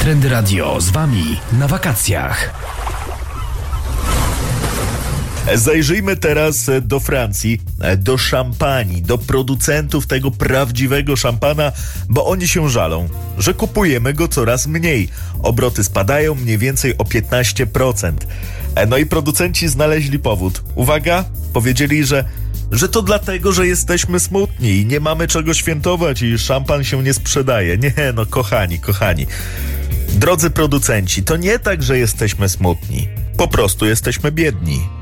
Trendy Radio z Wami na wakacjach. Zajrzyjmy teraz do Francji, do szampanii, do producentów tego prawdziwego szampana, bo oni się żalą, że kupujemy go coraz mniej. Obroty spadają mniej więcej o 15%. No i producenci znaleźli powód. Uwaga, powiedzieli, że to dlatego, że jesteśmy smutni i nie mamy czego świętować i szampan się nie sprzedaje. Nie, no kochani. Drodzy producenci, to nie tak, że jesteśmy smutni. Po prostu jesteśmy biedni.